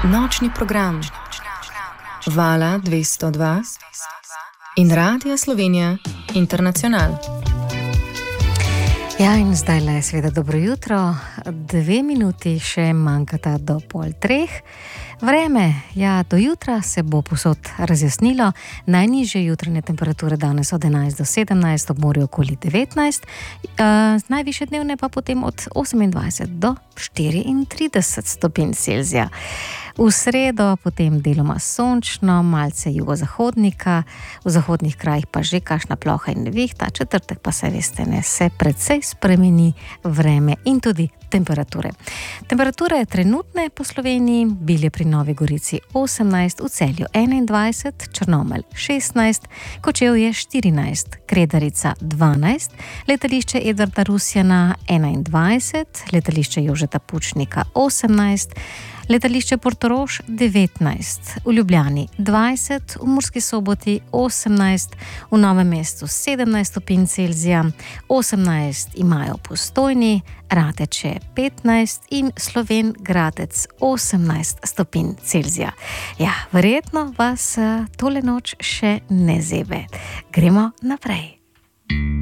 Nočni program Vala 202 in Radia Slovenija Internacional. Ja, in zdaj le seveda dobro jutro, 2 minuti še manjkata do 2:30. Vreme, ja, do jutra se bo povsod razjasnilo, najnižje jutranje temperature danes od 11 do 17, ob morju okoli 19, najvišje dnevne pa potem od 28 do 34 stopinj Celzija. V sredo potem deloma sončno, malce jugozahodnika, v zahodnih krajih pa že kakšna ploha in nevihta, četrtek pa se veste, ne, se precej spremeni vreme in tudi temperature. Temperature trenutne po Sloveniji, Bilje pri Novi Gorici 18, v Celju 21, Črnomelj 16, Kočevje 14, Kredarica 12, letališče Edvarda Rusjana 21, letališče Jožeta Pučnika 18, letališče Portorož 19, v Ljubljani 20, v Murski Soboti 18, v Novem mestu 17 stopinj Celzija, 18 imajo Postojni, Radeče 15 in Slovenj Gradec 18 stopinj Celzija. Ja, verjetno vas tole noč še ne zebe. Gremo naprej.